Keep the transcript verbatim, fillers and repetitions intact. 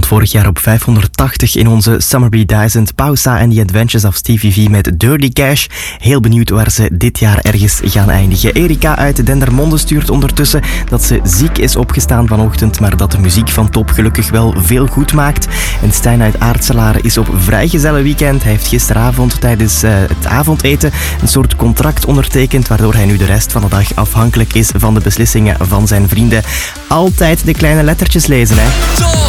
vorig jaar op vijfhonderdtachtig in onze Summer Dyson, Pausa en The Adventures of Stevie V met Dirty Cash. Heel benieuwd waar ze dit jaar ergens gaan eindigen. Erika uit Dendermonde stuurt ondertussen dat ze ziek is opgestaan vanochtend, maar dat de muziek van Top gelukkig wel veel goed maakt. En Stijn uit Aartselaar is op vrijgezellenweekend. Hij heeft gisteravond tijdens uh, het avondeten een soort contract ondertekend, waardoor hij nu de rest van de dag afhankelijk is van de beslissingen van zijn vrienden. Altijd de kleine lettertjes lezen, hè.